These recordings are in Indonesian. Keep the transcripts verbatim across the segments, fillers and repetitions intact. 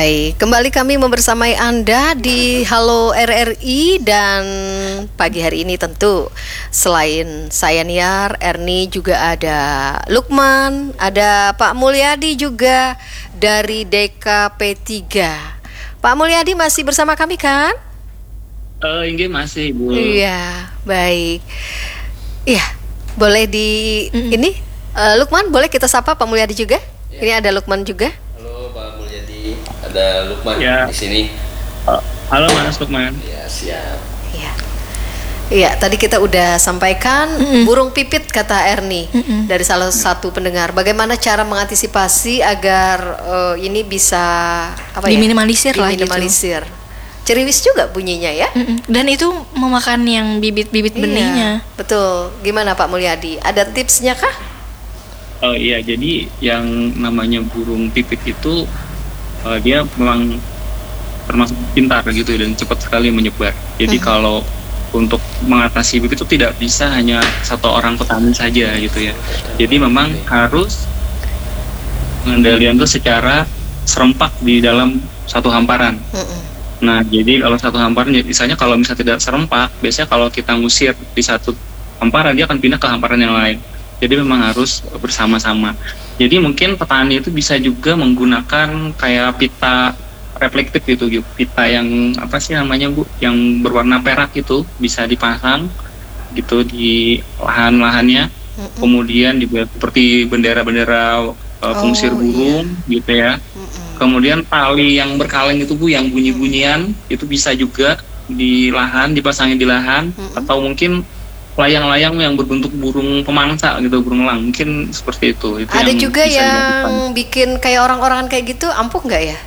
Baik, kembali kami membersamai Anda di Halo R R I. Dan pagi hari ini tentu selain saya Niar, Erni, juga ada Lukman, ada Pak Mulyadi juga dari D K P tiga. Pak Mulyadi masih bersama kami kan? Uh, Inge masih, Bu. Iya, baik. Iya, boleh di mm-hmm. ini uh, Lukman, boleh kita sapa Pak Mulyadi juga? Ya. Ini ada Lukman juga. Halo Pak Mulyadi, ada Lukman ya. Di sini. Uh, halo Mas Lukman. Ya, siap. Iya. Iya, tadi kita udah sampaikan mm-hmm. burung pipit kata Erni mm-hmm. dari salah satu pendengar. Bagaimana cara mengantisipasi agar uh, ini bisa apa diminimalisir ya? lah Diminimalisir. Gitu. Ceriwis juga bunyinya ya. Mm-mm. Dan itu memakan yang bibit-bibit iya, benihnya. Betul. Gimana Pak Mulyadi? Ada tipsnya kah? Oh iya, jadi yang namanya burung pipit itu uh, dia memang termasuk pintar gitu dan cepat sekali menyebar. Jadi mm-hmm. kalau untuk mengatasi bibit itu tidak bisa hanya satu orang petani saja gitu ya. Jadi memang harus pengendalian itu secara serempak di dalam satu hamparan. Mm-hmm. Nah, jadi kalau satu hamparan, misalnya kalau misalnya tidak serempak, biasanya kalau kita ngusir di satu hamparan, dia akan pindah ke hamparan yang lain. Jadi memang harus bersama-sama. Jadi mungkin petani itu bisa juga menggunakan kayak pita reflektif gitu, pita yang apa sih namanya Bu, yang berwarna perak itu bisa dipasang gitu di lahan-lahannya. Mm-hmm. Kemudian dibuat seperti bendera-bendera uh, pengusir oh, burung iya. gitu ya. Mm-hmm. Kemudian tali yang berkaleng itu Bu, yang bunyi-bunyian itu bisa juga di lahan, dipasangin di lahan, mm-hmm. atau mungkin layang-layang yang berbentuk burung pemangsa gitu, burung elang, mungkin seperti itu. Itu ada yang juga yang dilakukan. Bikin kayak orang-orang kayak gitu, ampuh nggak ya?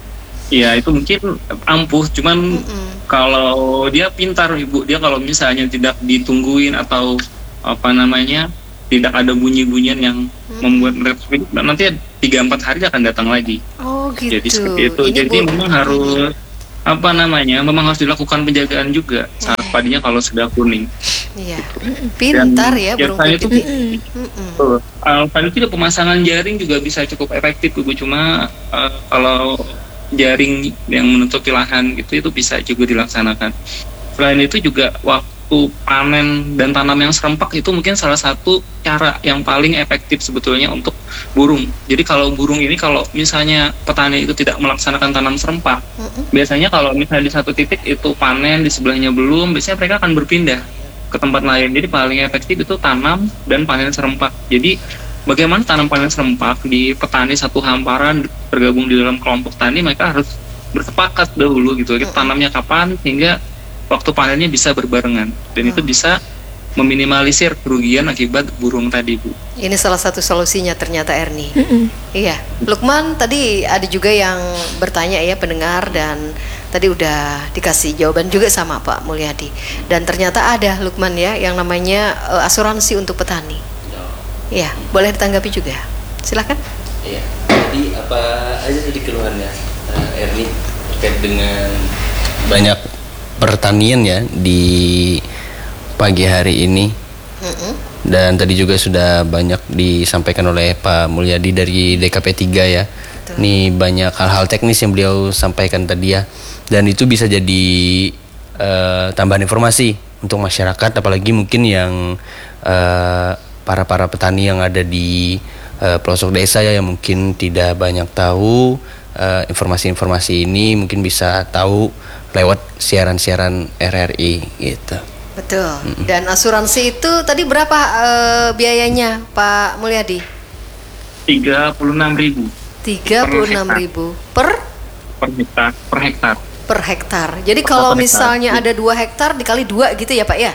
Iya, itu mungkin ampuh, cuman mm-hmm. kalau dia pintar Ibu, dia kalau misalnya tidak ditungguin atau apa namanya, tidak ada bunyi-bunyian yang hmm. membuat mereka nanti tiga empat hari akan datang lagi. Oh gitu. Jadi seperti itu. Ini Jadi bu- memang harus apa namanya, memang harus dilakukan penjagaan juga eh. saat padinya kalau sudah kuning. Iya. Gitu. Pintar dan ya burung pipit. Itu, mm-hmm. uh, Selain itu pemasangan jaring juga bisa cukup efektif Bu. Cuma uh, kalau jaring yang menutupi lahan itu itu bisa juga dilaksanakan. Selain itu juga waktu panen dan tanam yang serempak itu mungkin salah satu cara yang paling efektif sebetulnya untuk burung. Jadi kalau burung ini kalau misalnya petani itu tidak melaksanakan tanam serempak, mm-hmm. biasanya kalau misalnya di satu titik itu panen, di sebelahnya belum, biasanya mereka akan berpindah ke tempat lain. Jadi paling efektif itu tanam dan panen serempak. Jadi bagaimana tanam panen serempak di petani satu hamparan tergabung di dalam kelompok tani, mereka harus bersepakat dahulu gitu. Kita tanamnya kapan sehingga waktu panennya bisa berbarengan dan hmm. itu bisa meminimalisir kerugian akibat burung tadi Bu. Ini salah satu solusinya ternyata Erni. Mm-hmm. Iya. Lukman tadi ada juga yang bertanya ya pendengar, dan tadi udah dikasih jawaban juga sama Pak Mulyadi. Dan ternyata ada Lukman ya yang namanya uh, asuransi untuk petani. Iya, no. Boleh ditanggapi juga. Silakan. Iya. Jadi apa aja tadi keluhannya uh, Erni terkait dengan banyak pertanian ya di pagi hari ini, mm-hmm. dan tadi juga sudah banyak disampaikan oleh Pak Mulyadi dari D K P tiga ya. Betul. Ini banyak hal-hal teknis yang beliau sampaikan tadi ya, dan itu bisa jadi uh, tambahan informasi untuk masyarakat, apalagi mungkin yang uh, para-para petani yang ada di uh, pelosok desa ya, yang mungkin tidak banyak tahu uh, informasi-informasi ini, mungkin bisa tahu lewat siaran-siaran R R I gitu. Betul. Mm-hmm. Dan asuransi itu tadi berapa uh, biayanya Pak Mulyadi? tiga puluh enam ribu. tiga puluh enam ribu per per hektar, per hektar. Per hektar. Jadi per kalau hektar. Misalnya ada dua hektar dikali dua gitu ya Pak ya?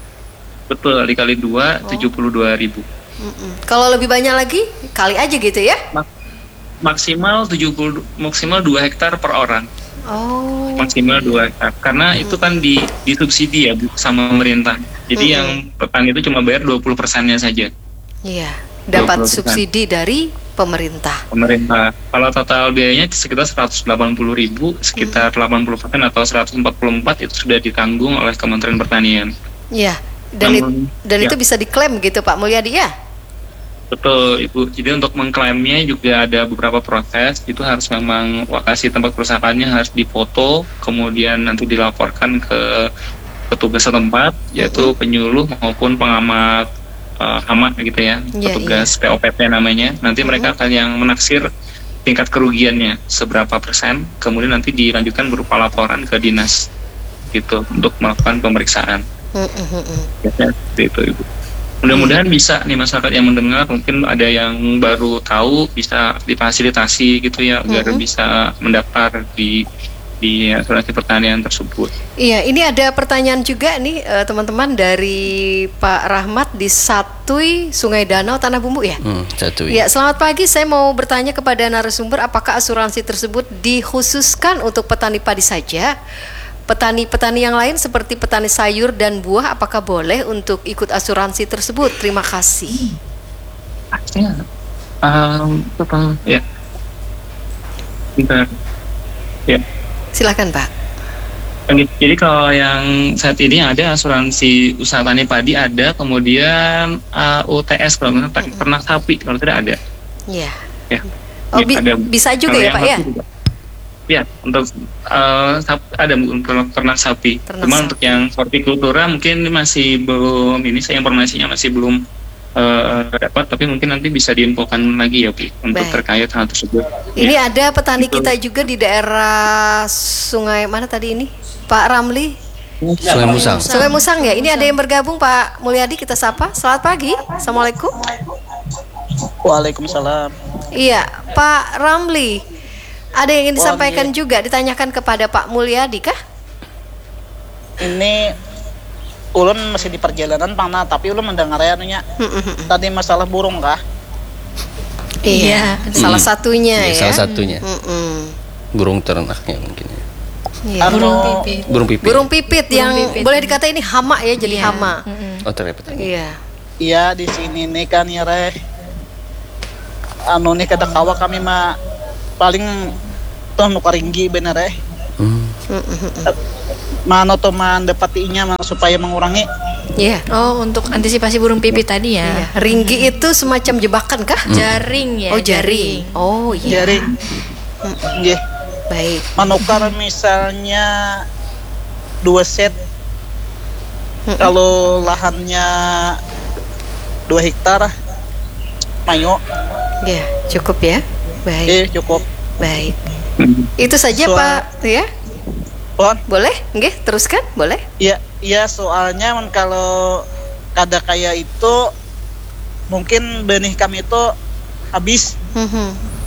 Betul, dikali dua, oh. tujuh puluh dua ribu. Mm-mm. Kalau lebih banyak lagi kali aja gitu ya? Maksimal tujuh puluh, maksimal dua hektar per orang. Oh. Maksimal dua hektar. Karena hmm. itu kan di disubsidi ya Bu sama pemerintah. Jadi hmm. yang petani itu cuma bayar dua puluh persennya saja. Iya, dapat subsidi dari pemerintah. Pemerintah. Kalau total biayanya sekitar seratus delapan puluh ribu, sekitar hmm. delapan puluh persen atau seratus empat puluh empat itu sudah ditanggung oleh Kementerian Pertanian. Iya. Dan, Namun, it, dan ya. itu bisa diklaim gitu Pak Mulyadi ya? Betul, Ibu. Jadi untuk mengklaimnya juga ada beberapa proses. Itu harus memang lokasi tempat kerusakannya harus difoto, kemudian nanti dilaporkan ke petugas setempat, yaitu penyuluh maupun pengamat uh, hama gitu ya, Iya, petugas P O P T namanya. Nanti mereka akan yang menaksir tingkat kerugiannya seberapa persen, kemudian nanti dilanjutkan berupa laporan ke dinas gitu untuk melakukan pemeriksaan. Biasanya seperti itu, Ibu. Mudah-mudahan bisa nih masyarakat yang mendengar, mungkin ada yang baru tahu, bisa difasilitasi gitu ya agar Mm-mm. bisa mendaftar di di asuransi pertanian tersebut. Iya, ini ada pertanyaan juga nih eh, teman-teman dari Pak Rahmat di Satui, Sungai Danau, Tanah Bumbu ya. Hmm, satu Ya, selamat pagi. Saya mau bertanya kepada narasumber, apakah asuransi tersebut dikhususkan untuk petani padi saja? Petani-petani yang lain seperti petani sayur dan buah, apakah boleh untuk ikut asuransi tersebut? Terima kasih. Ya, um, apa ya? Bentar. Ya. Silakan Pak. Oke, jadi kalau yang saat ini ada asuransi usaha tani padi ada, kemudian A U T S kalau nggak salah, ternak sapi kalau tidak ada. Ya. Ya. Oh, Ya, bi- ada. bisa juga Kalau ya yang Pak ya? satu juga. Ya, untuk uh, sap- ada untuk ternak sapi. Ternak Cuma sapi. untuk yang hortikultura mungkin masih belum, ini saya informasinya masih belum uh, dapat, tapi mungkin nanti bisa diinfokan lagi ya Bu untuk Baik. terkait hal tersebut. Ini Ya. ada petani Betul. kita juga di daerah Sungai mana tadi ini? Pak Ramli? Sungai Musang. Sungai Musang ya. Ini ada yang bergabung Pak Mulyadi, kita sapa. Selamat pagi. Assalamualaikum. Waalaikumsalam. Iya, Pak Ramli. Ada yang ingin disampaikan iya. juga, ditanyakan kepada Pak Mulyadi kah? Ini ulun masih di perjalanan Pana, tapi ulun mendengar ya nya tadi masalah burung kah? Iya, salah Hmm. satunya Ya, ya. salah satunya. Mm-mm. Burung ternaknya mungkin ya. Iya. Anu, Burung pipit. Burung pipit. Burung pipit yang pipit. boleh dikata ini hama ya, jadi Iya. hama. Mm-mm. Oh, terdapat. Iya. Iya di sini nih kan ya reh. Anu nih kada kawa kami mah paling tuh nu karinggi bener eh. Hmm. Mano to man dapatinya mah supaya mengurangi. Iya. Oh, untuk antisipasi burung pipit tadi ya. Iya. Ringgi itu semacam jebakan kah? Jaring ya. Oh, jaring. Oh, iya. Jaring. Nggih. Baik. Manukar misalnya dua set. Kalau lahannya dua hektar mayo, Ya, cukup ya. Baik. eh cukup. Baik. Itu saja Soal- Pak, ya? Pon, Boleh? Nggih, teruskan? Boleh? iya, iya soalnya men kalau kada kayak itu mungkin benih kami itu habis. Mhm.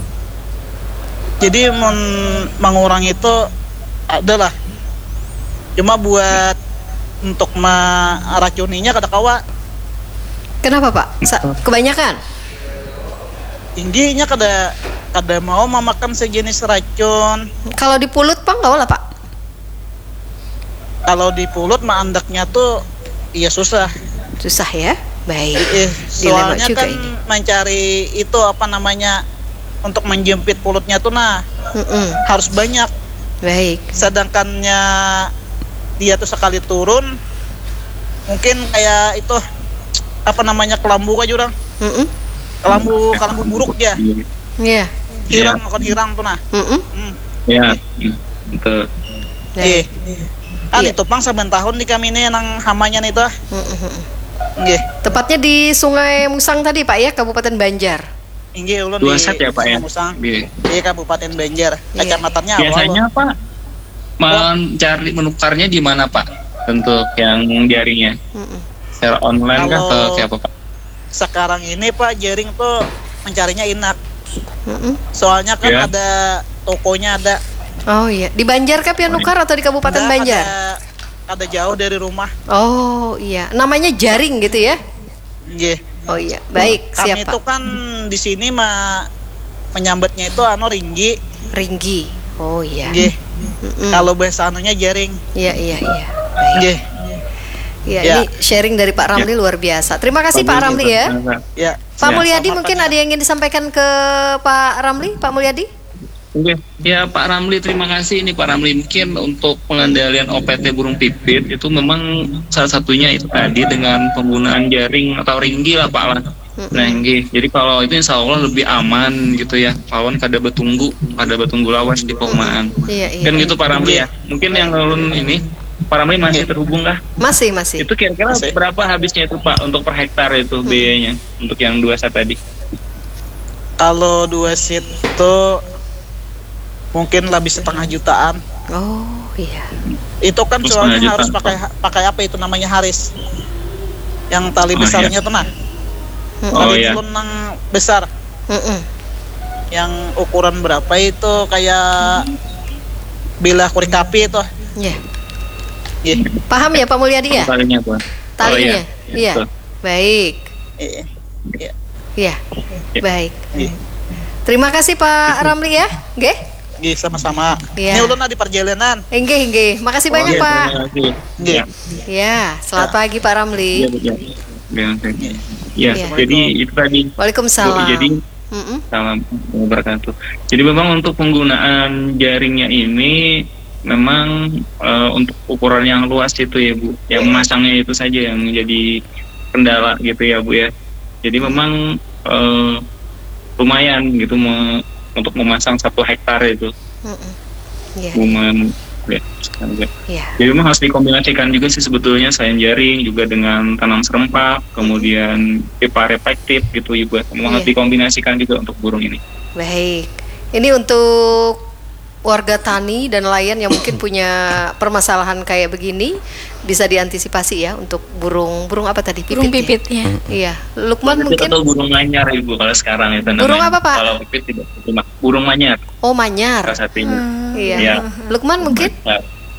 Jadi men mengurangi itu adalah cuma buat untuk meracuninya kada kawa. Kenapa Pak? Sa- kebanyakan? Tingginya kada kada mau memakan sejenis racun. Kalau di pulut Pak nggak boleh Pak? Kalau di pulut mah andaknya tuh iya susah. Susah ya? Baik. Eh, Dilema soalnya juga kan ini. mencari itu apa namanya untuk menjepit pulutnya tuh nah Mm-mm. harus banyak. Baik. Sedangkannya dia tuh sekali turun mungkin kayak itu apa namanya kelambu aja orang. Mm-mm. Kelambu kelambu buruk dia. Iya. Hirang kon hirang tuh nah. Mm-mm. Hmm. Ya, betul. Eh. Ah Iya. ditopang saben tahun di kami ini nang hamanya nih tuh. Mm-mm. Nggih. Tepatnya di Sungai Musang tadi Pak ya, Kabupaten Banjar. Inggih ulun Dua di set ya Pak ya? Musang. Iya. Di Kabupaten Banjar. Iya. Kecamatannya Biasanya awal. Pak mencari menukarnya di mana Pak? Untuk yang jaringnya Mm-mm. secara online kah atau Kalau- kayak apa Pak? Sekarang ini Pak jaring tuh mencarinya enak. Mm-mm. Soalnya kan Ya. ada tokonya ada. Oh iya, di Banjar kah Pianukar atau di Kabupaten Nggak, Banjar? Ada, ada jauh dari rumah. Oh iya, namanya jaring gitu ya? Nggih. Oh iya, baik, Kami siap itu Pak. kan di sini mah menyambetnya itu anu ringgi. Ringgi. Oh iya. Nggih. Mm-mm. Kalau bahasa anunya jaring. Iya iya iya. Baik. Nggih. Iya, Ya. ini sharing dari Pak Ramli luar biasa. Terima kasih Pak Ramli ya. Ya. Pak Ya. Mulyadi Selamat mungkin pagi. ada yang ingin disampaikan ke Pak Ramli, Pak Mulyadi? Oke, ya Pak Ramli terima kasih. Ini Pak Ramli mungkin untuk pengendalian O P T burung pipit itu memang salah satunya itu tadi dengan penggunaan jaring atau ringgi lah Pak lah. Nah, nggih. Jadi kalau itu insya Allah lebih aman gitu ya. Lawan kada betunggu, kada betunggu lawas di Paumaan. Iya, iya. Kan gitu Pak Ramli ya. Mungkin yang ulun ini Pak Ramli masih terhubung kah? Masih, masih. Itu kira-kira Masih. berapa habisnya itu Pak untuk per hektar itu biayanya untuk yang dua set tadi? Kalau dua seat itu mungkin lebih setengah jutaan. Oh, iya. Itu kan Terus soalnya setengah harus juta. pakai pakai apa itu namanya haris. Yang tali Oh, besarnya iya. tuh nah. Oh, Tali iya. lunang besar. Mm-mm. Yang ukuran berapa itu kayak bilah kurikapi itu. Iya. Iya. Paham ya Pak Mulyadi ya? Talinya Pak. Talinya. Oh, Iya. betul. Baik. Iya. Iya. Iya. Iya. Baik. Iya. Terima kasih Pak Ramli ya. Nggih. Iya, sama-sama. Iya. Ini ulun di perjalanan. Nggih, nggih. Makasih Oh, banyak iya, Pak. terima kasih. Iya. Ya, selamat pagi Pak Iya, Ramli. iya. Iya, oke. Ya, Iya. jadi itu tadi. Waalaikumsalam. Bu, jadi Mm-mm. salam wabarakatuh. Jadi memang untuk penggunaan jaringnya ini memang eh, untuk ukuran yang luas itu ya Bu, yang memasangnya itu saja yang menjadi kendala gitu ya Bu ya. Jadi memang eh, lumayan gitu me- untuk memasang satu hektar itu, Mm-mm. Iya. lumayan ya. sekarang ya. Iya. Jadi memang harus dikombinasikan juga sih sebetulnya sayang jaring juga dengan tanam serempak, kemudian pipa reflektif gitu Ibu. Memang harus Iya. dikombinasikan juga untuk burung ini. Baik. Ini untuk warga tani dan nelayan yang mungkin punya permasalahan kayak begini bisa diantisipasi ya untuk burung burung apa tadi? Burung Pipit pipit ya. ya? Iya. Lukman Pipit mungkin atau burung manyar Ibu kalau sekarang itu namanya. Burung apa, Pak? Kalau pipit tidak cuma burung manyar oh manyar. salah satunya. Iya. Iya. Lukman mungkin Nah,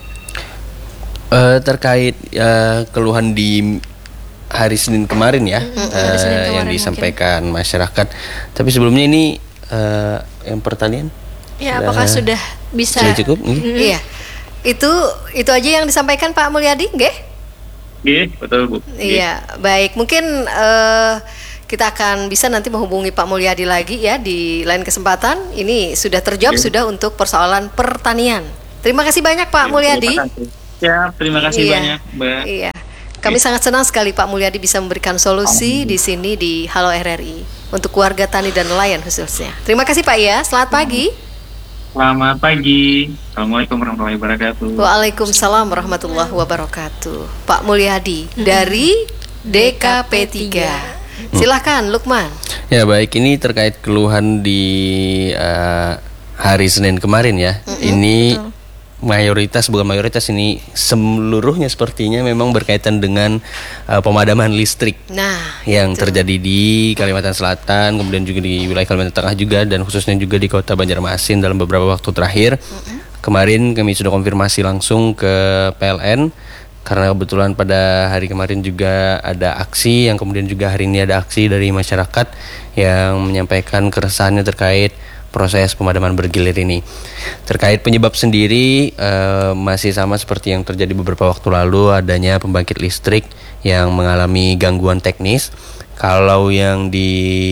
Eh, terkait eh, keluhan di hari Senin kemarin ya, eh, hari Senin kemarin yang mungkin. disampaikan masyarakat. Tapi sebelumnya ini eh, yang pertanian Ya, Sudah- apakah sudah bisa? sudah cukup? Hmm? iya. Itu itu aja yang disampaikan Pak Mulyadi, nggih? iya, betul Bu. Iya, baik. Mungkin eh, kita akan bisa nanti menghubungi Pak Mulyadi lagi ya di lain kesempatan. Ini sudah terjawab Iya. sudah untuk persoalan pertanian. Terima kasih banyak Pak Iya, Mulyadi. terima kasih. Ya, terima kasih Iya. banyak Mbak. Iya. Kami sangat senang sekali Pak Mulyadi bisa memberikan solusi di sini di Halo R R I untuk warga tani dan nelayan khususnya. Terima kasih Pak ya. Selamat pagi. Selamat pagi. Assalamualaikum warahmatullahi wabarakatuh. Waalaikumsalam warahmatullahi wabarakatuh. Pak Mulyadi dari D K P tiga. Silahkan Lukman. Ya baik, ini terkait keluhan di eh, hari Senin kemarin ya. Ini mayoritas, bukan mayoritas, ini seluruhnya sepertinya memang berkaitan dengan eh, pemadaman listrik Nah, yang terjadi di Kalimantan Selatan, kemudian juga di wilayah Kalimantan Tengah juga, dan khususnya juga di kota Banjarmasin dalam beberapa waktu terakhir. Kemarin kami sudah konfirmasi langsung ke P L N karena kebetulan pada hari kemarin juga ada aksi, yang kemudian juga hari ini ada aksi dari masyarakat yang menyampaikan keresahannya terkait proses pemadaman bergilir ini. Terkait penyebab sendiri eh, masih sama seperti yang terjadi beberapa waktu lalu, adanya pembangkit listrik yang mengalami gangguan teknis. Kalau yang di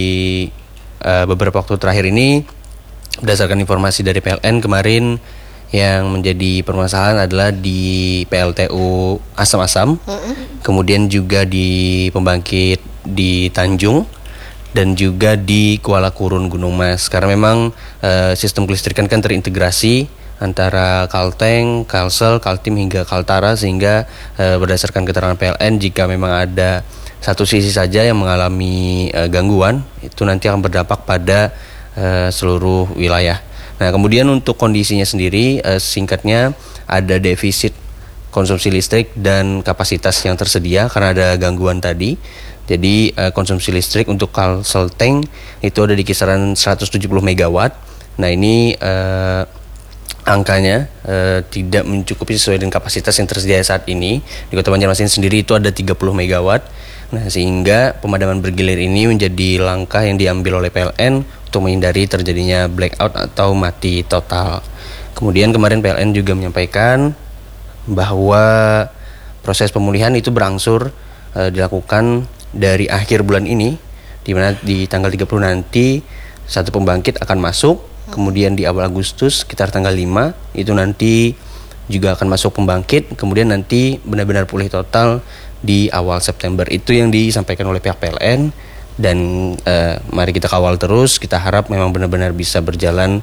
eh, beberapa waktu terakhir ini, berdasarkan informasi dari P L N kemarin, yang menjadi permasalahan adalah di P L T U Asam-Asam, kemudian juga di pembangkit di Tanjung, dan juga di Kuala Kurun Gunung Mas. Karena memang eh, sistem kelistrikan kan terintegrasi antara Kalteng, Kalsel, Kaltim hingga Kaltara, sehingga eh, berdasarkan keterangan P L N, jika memang ada satu sisi saja yang mengalami eh, gangguan, itu nanti akan berdampak pada eh, seluruh wilayah. Nah, kemudian untuk kondisinya sendiri, eh, singkatnya ada defisit konsumsi listrik dan kapasitas yang tersedia karena ada gangguan tadi. Jadi eh, konsumsi listrik untuk Kalsel Tank itu ada di kisaran seratus tujuh puluh megawatt. Nah, ini eh, angkanya eh, tidak mencukupi sesuai dengan kapasitas yang tersedia saat ini. Di Kota Banjarmasin sendiri itu ada tiga puluh megawatt. Nah, sehingga pemadaman bergilir ini menjadi langkah yang diambil oleh P L N untuk menghindari terjadinya blackout atau mati total. Kemudian kemarin P L N juga menyampaikan bahwa proses pemulihan itu berangsur eh, dilakukan dari akhir bulan ini, di mana di tanggal tiga puluh nanti satu pembangkit akan masuk, kemudian di awal Agustus sekitar tanggal lima itu nanti juga akan masuk pembangkit, kemudian nanti benar-benar pulih total di awal September. Itu yang disampaikan oleh pihak P L N, dan uh, mari kita kawal terus. Kita harap memang benar-benar bisa berjalan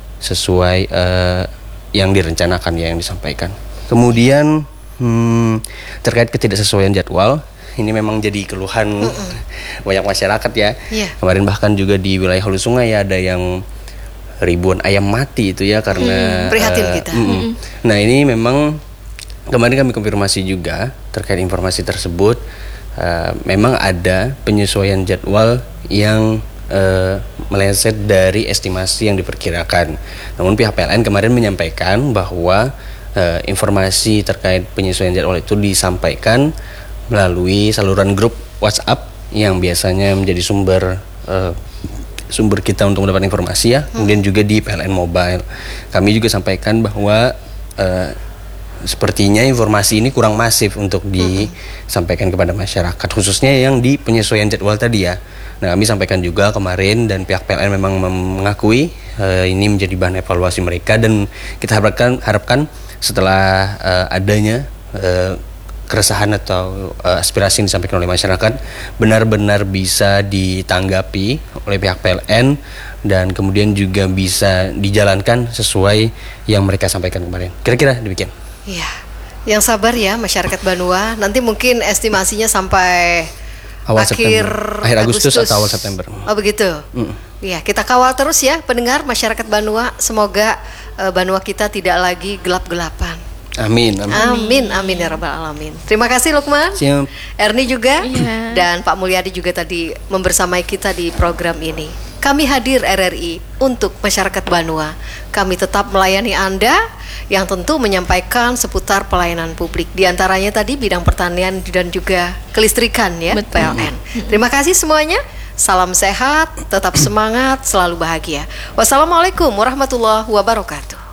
sesuai uh, yang direncanakan ya, yang disampaikan. Kemudian hmm, terkait ketidaksesuaian jadwal, ini memang jadi keluhan mm-mm. banyak masyarakat ya. Yeah. Kemarin bahkan juga di wilayah Hulu Sungai ya ada yang ribuan ayam mati itu ya karena hmm, prihatin uh, kita. Mm-mm. Nah ini memang kemarin kami konfirmasi juga terkait informasi tersebut. Uh, memang ada penyesuaian jadwal yang uh, meleset dari estimasi yang diperkirakan. Namun pihak P L N kemarin menyampaikan bahwa uh, informasi terkait penyesuaian jadwal itu disampaikan melalui saluran grup WhatsApp yang biasanya menjadi sumber uh, sumber kita untuk mendapat informasi ya. Kemudian juga di P L N Mobile. Kami juga sampaikan bahwa uh, sepertinya informasi ini kurang masif untuk disampaikan kepada masyarakat, khususnya yang di penyesuaian jadwal tadi ya. Nah, kami sampaikan juga kemarin dan pihak P L N memang mengakui uh, ini menjadi bahan evaluasi mereka, dan kita harapkan harapkan setelah uh, adanya uh, keresahan atau uh, aspirasi yang disampaikan oleh masyarakat benar-benar bisa ditanggapi oleh pihak P L N dan kemudian juga bisa dijalankan sesuai yang mereka sampaikan kemarin. Kira-kira demikian. Iya, yang sabar ya masyarakat Banua. Nanti mungkin estimasinya sampai awal akhir September. akhir Agustus, Agustus atau awal September. Oh begitu. Mm. Ya, kita kawal terus ya pendengar masyarakat Banua. Semoga uh, Banua kita tidak lagi gelap-gelapan. Amin, amin. Amin, amin ya rabbal alamin. Terima kasih Lukman. Siap. Erni juga Iya. dan Pak Mulyadi juga tadi membersamai kita di program ini. Kami hadir R R I untuk masyarakat Banua. Kami tetap melayani Anda yang tentu menyampaikan seputar pelayanan publik. Di antaranya tadi bidang pertanian dan juga kelistrikan ya, Betul. P L N. Terima kasih semuanya. Salam sehat, tetap semangat, selalu bahagia. Wassalamualaikum warahmatullahi wabarakatuh.